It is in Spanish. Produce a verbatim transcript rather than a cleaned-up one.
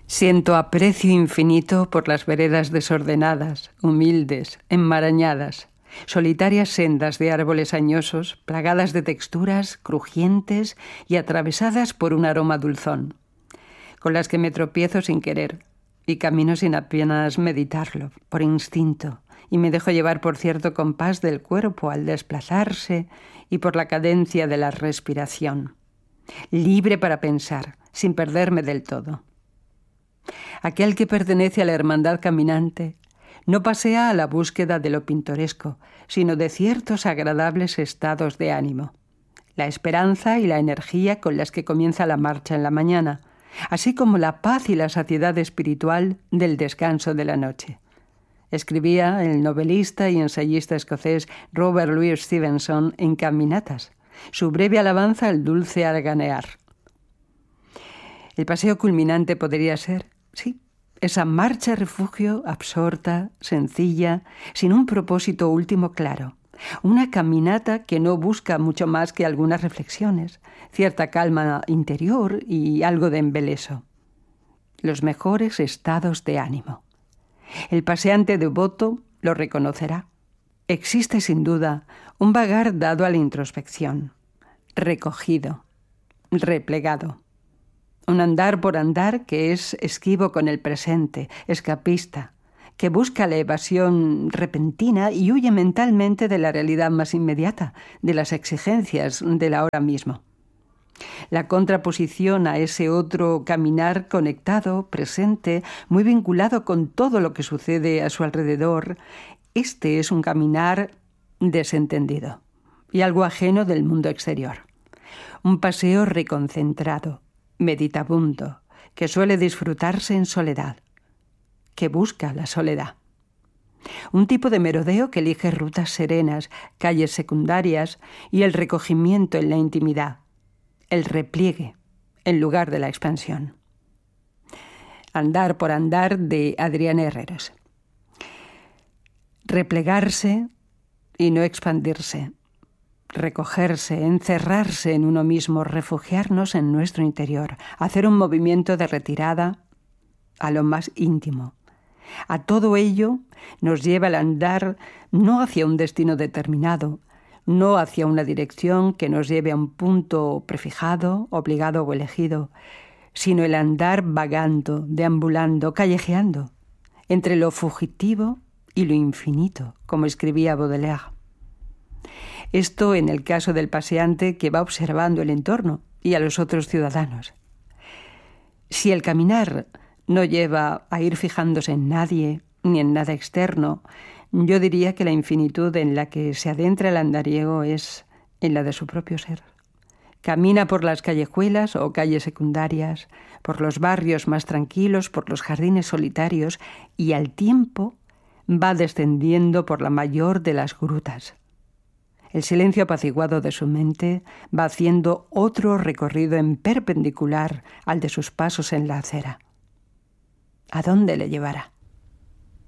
Siento aprecio infinito por las veredas desordenadas, humildes, enmarañadas, solitarias sendas de árboles añosos, plagadas de texturas crujientes y atravesadas por un aroma dulzón, con las que me tropiezo sin querer y camino sin apenas meditarlo, por instinto, y me dejo llevar por cierto compás del cuerpo al desplazarse y por la cadencia de la respiración, libre para pensar, sin perderme del todo. Aquel que pertenece a la hermandad caminante no pasea a la búsqueda de lo pintoresco, sino de ciertos agradables estados de ánimo, la esperanza y la energía con las que comienza la marcha en la mañana, así como la paz y la saciedad espiritual del descanso de la noche. Escribía el novelista y ensayista escocés Robert Louis Stevenson en Caminatas, su breve alabanza al dulce haraganear. El paseo culminante podría ser, sí, esa marcha refugio absorta, sencilla, sin un propósito último claro. Una caminata que no busca mucho más que algunas reflexiones, cierta calma interior y algo de embeleso. Los mejores estados de ánimo. El paseante devoto lo reconocerá. Existe sin duda un vagar dado a la introspección, recogido, replegado. Un andar por andar que es esquivo con el presente, escapista, que busca la evasión repentina y huye mentalmente de la realidad más inmediata, de las exigencias del ahora mismo. La contraposición a ese otro caminar conectado, presente, muy vinculado con todo lo que sucede a su alrededor, este es un caminar desentendido y algo ajeno del mundo exterior. Un paseo reconcentrado, meditabundo, que suele disfrutarse en soledad, que busca la soledad. Un tipo de merodeo que elige rutas serenas, calles secundarias y el recogimiento en la intimidad, el repliegue en lugar de la expansión. Andar por andar de Adrián Herreros. Replegarse y no expandirse. Recogerse, encerrarse en uno mismo, refugiarnos en nuestro interior, hacer un movimiento de retirada a lo más íntimo. A todo ello nos lleva el andar no hacia un destino determinado, no hacia una dirección que nos lleve a un punto prefijado, obligado o elegido, sino el andar vagando, deambulando, callejeando, entre lo fugitivo y lo infinito, como escribía Baudelaire. Esto en el caso del paseante que va observando el entorno y a los otros ciudadanos. Si el caminar no lleva a ir fijándose en nadie ni en nada externo, yo diría que la infinitud en la que se adentra el andariego es en la de su propio ser. Camina por las callejuelas o calles secundarias, por los barrios más tranquilos, por los jardines solitarios y al tiempo va descendiendo por la mayor de las grutas. El silencio apaciguado de su mente va haciendo otro recorrido en perpendicular al de sus pasos en la acera. ¿A dónde le llevará?